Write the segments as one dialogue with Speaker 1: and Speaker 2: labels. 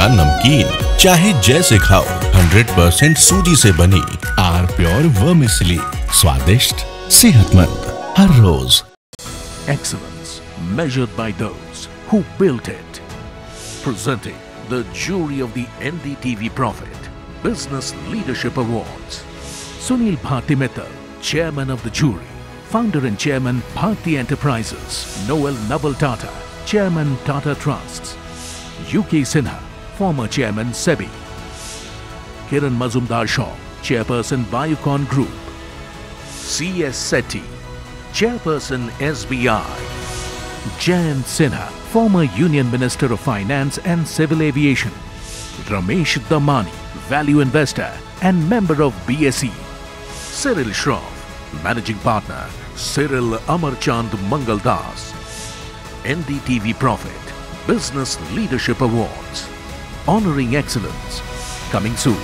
Speaker 1: या नमकीन, चाहे जैसे खाओ, 100% सूजी से बनी आर प्योर वर्मिसेली, स्वादिष्ट, सेहतमंद हर रोज।
Speaker 2: Excellence measured by those who built it. Presenting the jury of the NDTV Profit Business Leadership Awards. Sunil Bharti Mittal, Chairman of the jury. Founder and Chairman Bharti Enterprises. Noel Naval Tata, Chairman Tata Trusts. UK Sinha, former Chairman SEBI. Kiran Mazumdar Shaw, Chairperson Biocon Group. C.S. Sethi, Chairperson SBI. Jayant Sinha, former Union Minister of Finance and Civil Aviation. Ramesh Damani, value investor and member of BSE. Cyril Shroff, Managing Partner, Cyril Amarchand Mangaldas. NDTV Profit Business Leadership Awards. Honoring excellence. Coming soon.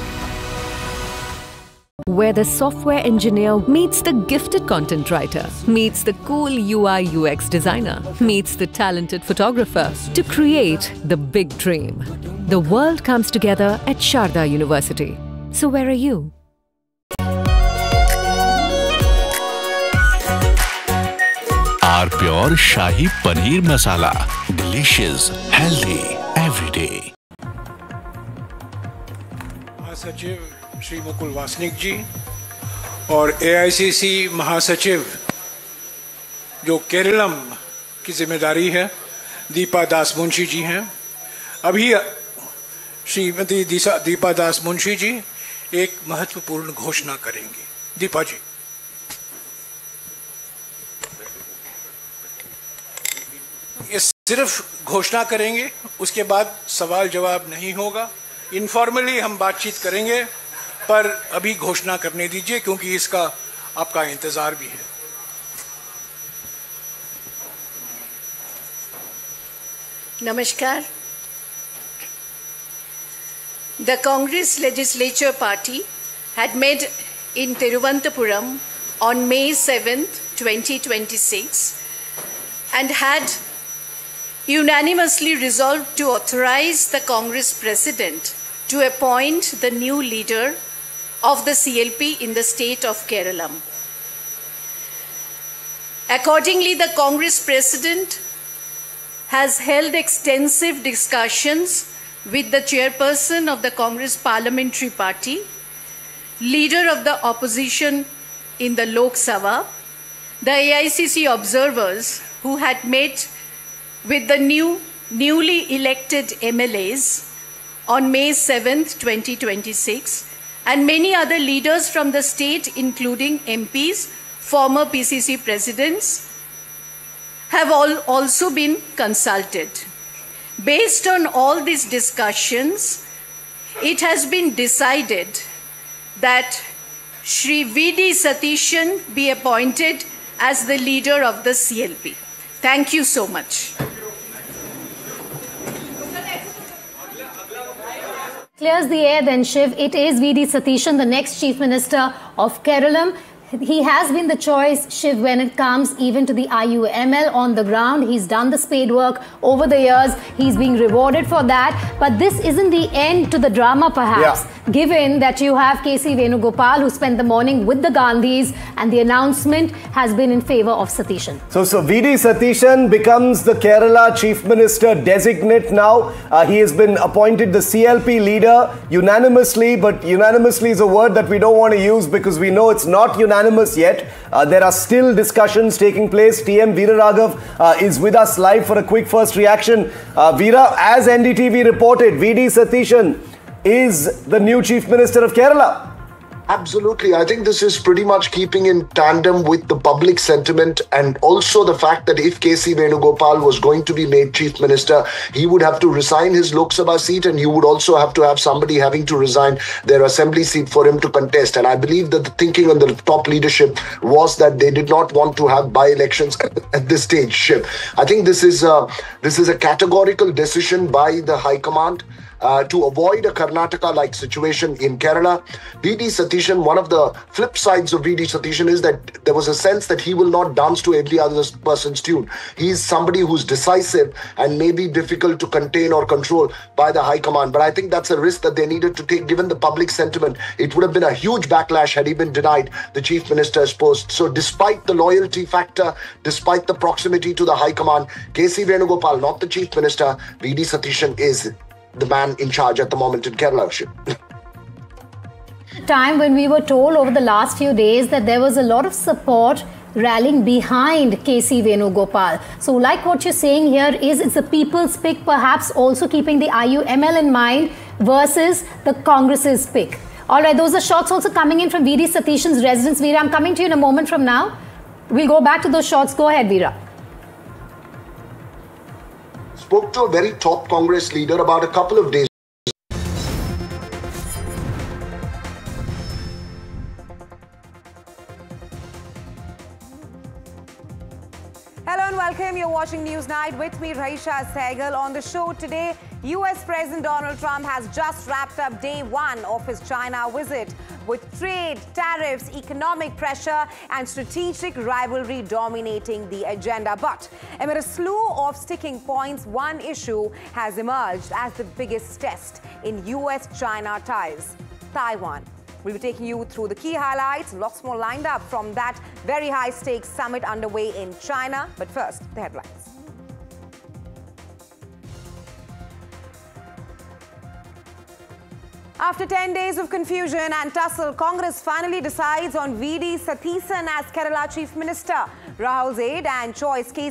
Speaker 3: Where the software engineer meets the gifted content writer, meets the cool UI UX designer, meets the talented photographer to create the big dream. The world comes together at Sharda University. So where are you?
Speaker 1: Are pure shahi paneer masala, delicious, healthy everyday.
Speaker 4: महासचिव श्री मुकुल वासनिक जी और AICC महासचिव जो केरलम की जिम्मेदारी है दीपा दास मुंशी जी हैं। अभी श्रीमती दीपा दास मुंशी जी एक महत्वपूर्ण घोषणा करेंगी। दीपा जी। ये सिर्फ घोषणा करेंगे, उसके बाद सवाल जवाब नहीं होगा। इनफॉर्मली हम बातचीत करेंगे, पर अभी घोषणा करने दीजिए क्योंकि इसका आपका इंतजार भी है।
Speaker 5: नमस्कार। The Congress Legislature Party had met in Thiruvananthapuram on May 7th, 2026 and had unanimously resolved to authorize the Congress President to appoint the new leader of the CLP in the state of Kerala. Accordingly, the Congress President has held extensive discussions with the chairperson of the Congress Parliamentary Party, leader of the opposition in the Lok Sabha, the AICC observers who had met with the newly elected MLAs on May 7th, 2026, and many other leaders from the state, including MPs, former PCC presidents, have also been consulted. Based on all these discussions, it has been decided that Shri V.D. Satishan be appointed as the leader of the CLP. Thank you so much.
Speaker 6: Clears the air then, Shiv. It is V.D. Satishan, the next Chief Minister of Kerala. He has been the choice, Shiv, when it comes even to the IUML on the ground. He's done the spade work over the years. He's being rewarded for that. But this isn't the end to the drama, perhaps, given that you have K.C. Venugopal, who spent the morning with the Gandhis, and the announcement has been in favor of Satishan.
Speaker 7: So V.D. Satishan becomes the Kerala Chief Minister designate now. He has been appointed the CLP leader unanimously, but unanimously is a word that we don't want to use because we know it's not unanimous yet. There are still discussions taking place. TM Veeraraghav is with us live for a quick first reaction. Veera, as NDTV reported, V.D. Satishan is the new Chief Minister of Kerala.
Speaker 8: Absolutely. I think this is pretty much keeping in tandem with the public sentiment and also the fact that if K.C. Venugopal was going to be made Chief Minister, he would have to resign his Lok Sabha seat and you would also have to have somebody having to resign their assembly seat for him to contest. And I believe that the thinking on the top leadership was that they did not want to have by-elections at this stage. I think this is a categorical decision by the High Command. to avoid a Karnataka-like situation in Kerala. V.D. Satishan, one of the flip sides of V.D. Satishan is that there was a sense that he will not dance to every other person's tune. He's somebody who's decisive and may be difficult to contain or control by the High Command. But I think that's a risk that they needed to take given the public sentiment. It would have been a huge backlash had he been denied the Chief Minister's post. So despite the loyalty factor, despite the proximity to the High Command, K.C. Venugopal, not the Chief Minister, V.D. Satishan is the man in charge at the moment in Kerala.
Speaker 6: Time when we were told over the last few days that there was a lot of support rallying behind K.C. Venugopal. So like what you're saying here is it's the people's pick, perhaps also keeping the IUML in mind versus the Congress's pick. All right, those are shots also coming in from V.D. Satishan's residence. Veera, I'm coming to you in a moment from now. We'll go back to those shots. Go ahead, Veera.
Speaker 8: Spoke to a very top Congress leader about a couple of days.
Speaker 9: Hello and welcome. You're watching Newsnight with me, Raisha Sehgal. On the show today, US President Donald Trump has just wrapped up day one of his China visit, with trade, tariffs, economic pressure and strategic rivalry dominating the agenda. But amid a slew of sticking points, one issue has emerged as the biggest test in US-China ties: Taiwan. We'll be taking you through the key highlights, lots more lined up from that very high-stakes summit underway in China. But first, the headlines. After 10 days of confusion and tussle, Congress finally decides on V.D. Satishan as Kerala Chief Minister. Rahul's aide and choice, K.